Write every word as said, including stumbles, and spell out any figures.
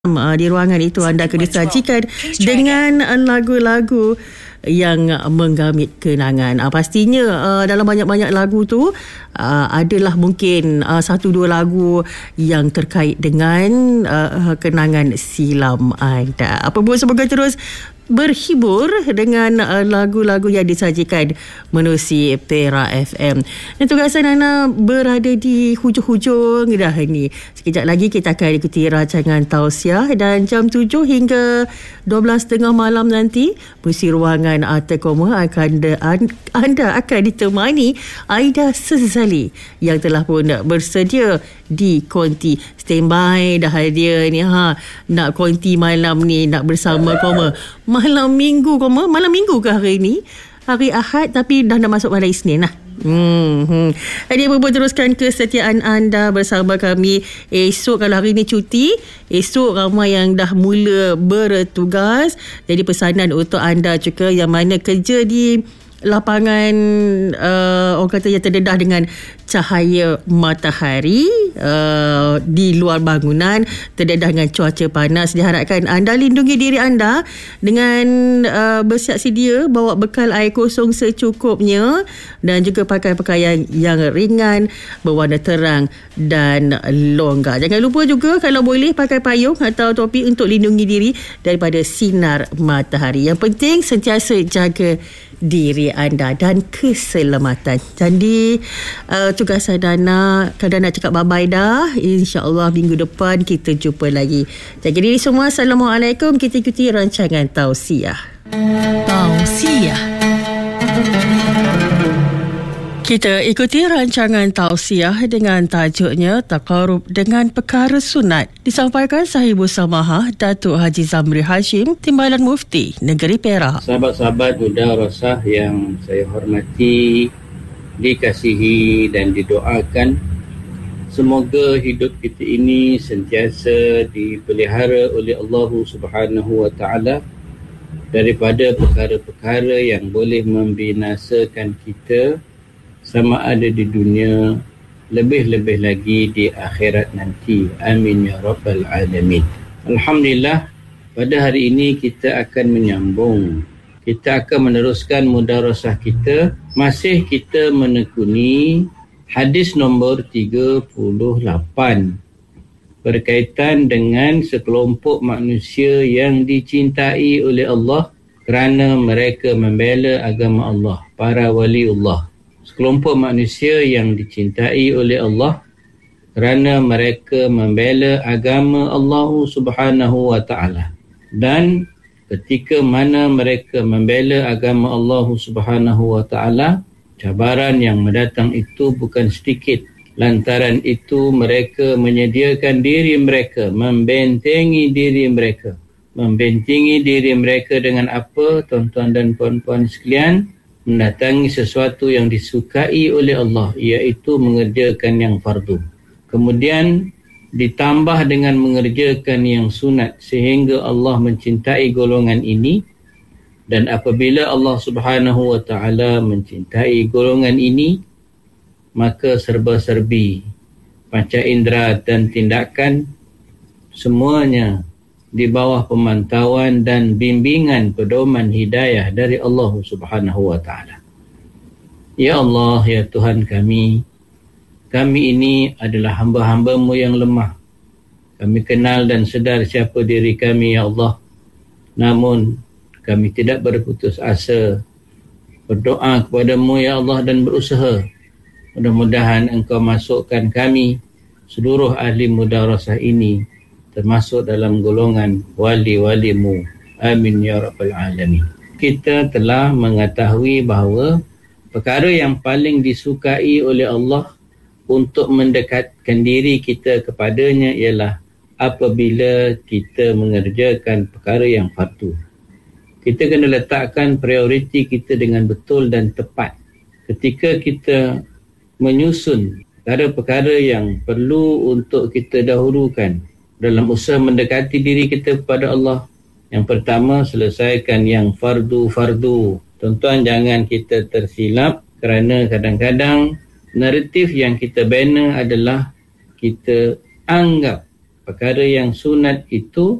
Uh, di ruangan itu anda akan disajikan dengan uh, lagu-lagu yang uh, menggamit kenangan. Uh, pastinya uh, dalam banyak-banyak lagu tu uh, adalah mungkin uh, satu dua lagu yang terkait dengan uh, kenangan silam anda. Apa pun semoga terus berhibur dengan uh, lagu-lagu yang disajikan menerusi Perak F M. Dan tugasan Ana berada di hujung-hujung dah ni. Sekejap lagi kita akan ikuti rancangan tausiah dan jam tujuh hingga dua belas tiga puluh malam nanti Musi Ruangan Arta Koma akan de, anda akan ditemani Aida Sezali yang telah pun bersedia di konti. Standby dah dia ni ha, nak konti malam ni, nak bersama Koma malam minggu Koma. Malam minggu ke hari ni? Hari Ahad tapi dah nak masuk malam Isnin lah. Hmm, hmm. Jadi apa teruskan kesetiaan anda bersama kami. Esok kalau hari ni cuti, esok ramai yang dah mula bertugas. Jadi pesanan untuk anda juga yang mana kerja di lapangan uh, orang kata yang terdedah dengan cahaya matahari uh, di luar bangunan, terdedah dengan cuaca panas, diharapkan anda lindungi diri anda dengan uh, bersiap sedia bawa bekal air kosong secukupnya dan juga pakai pakaian yang ringan berwarna terang dan longgar. Jangan lupa juga kalau boleh pakai payung atau topi untuk lindungi diri daripada sinar matahari. Yang penting sentiasa jaga diri anda dan keselamatan. Jadi uh, tugas Dana, kalau nak cakap bye-bye dah, insya-Allah minggu depan kita jumpa lagi. Jaga diri semua. Assalamualaikum. Kita ikuti rancangan tausiah. Tausiah. Kita ikuti rancangan tausiah dengan tajuknya Taqarrub dengan Perkara Sunat, disampaikan Sahibus Samahah Datuk Haji Zamri Hashim, Timbalan Mufti Negeri Perak. Sahabat-sahabat Mudarasah yang saya hormati, dikasihi dan didoakan, semoga hidup kita ini sentiasa dipelihara oleh Allah Subhanahu Wa Taala daripada perkara-perkara yang boleh membinasakan kita sama ada di dunia, lebih-lebih lagi di akhirat nanti. Amin ya Rabbal Alamin. Alhamdulillah, pada hari ini kita akan menyambung. Kita akan meneruskan mudarasah kita. Masih kita menekuni hadis nombor tiga puluh lapan berkaitan dengan sekelompok manusia yang dicintai oleh Allah kerana mereka membela agama Allah, para waliullah. Sekelompok manusia yang dicintai oleh Allah kerana mereka membela agama Allah Subhanahu Wa Taala. Dan ketika mana mereka membela agama Allah Subhanahu Wa Taala, cabaran yang mendatang itu bukan sedikit. Lantaran itu mereka menyediakan diri mereka, membentengi diri mereka. Membentengi diri mereka dengan apa, tuan-tuan dan puan-puan sekalian? Mendatangi sesuatu yang disukai oleh Allah, iaitu mengerjakan yang fardu. Kemudian ditambah dengan mengerjakan yang sunat sehingga Allah mencintai golongan ini. Dan apabila Allah Subhanahu Wa Taala mencintai golongan ini, maka serba-serbi panca indera dan tindakan semuanya di bawah pemantauan dan bimbingan pedoman hidayah dari Allah Subhanahu Wa Taala. Ya Allah, ya Tuhan kami, kami ini adalah hamba-hamba-Mu yang lemah. Kami kenal dan sedar siapa diri kami, ya Allah. Namun kami tidak berputus asa, berdoa kepada-Mu, ya Allah, dan berusaha. Mudah-mudahan Engkau masukkan kami, seluruh ahli mudarasah ini, termasuk dalam golongan wali-wali-Mu. Amin ya Rabbal Alamin. Kita telah mengetahui bahawa perkara yang paling disukai oleh Allah untuk mendekatkan diri kita kepadanya ialah apabila kita mengerjakan perkara yang fardu. Kita kena letakkan prioriti kita dengan betul dan tepat. Ketika kita menyusun perkara-perkara yang perlu untuk kita dahulukan dalam usaha mendekati diri kita kepada Allah, yang pertama, selesaikan yang fardu-fardu. Tuan-tuan, jangan kita tersilap kerana kadang-kadang naratif yang kita bina adalah kita anggap perkara yang sunat itu